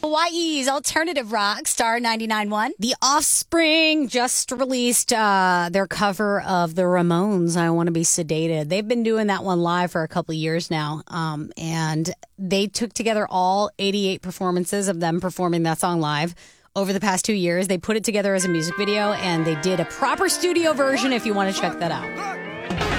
Hawaii's alternative rock, Star 99.1. The Offspring just released their cover of the Ramones, I Want to Be Sedated. They've been doing that one live for a couple of years now, and they took together all 88 performances of them performing that song live over the past 2 years. They put it together as a music video, and they did a proper studio version if you want to check that out.